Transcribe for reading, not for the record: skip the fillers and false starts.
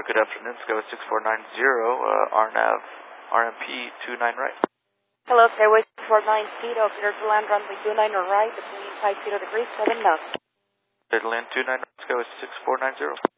Good afternoon, Skyway 6490, RNAV, RMP 29 right. Hello, Skyway 490, clear to land runway 29 right, between 50 degrees, 7 knots. Clear to land 29, Skyway 6490.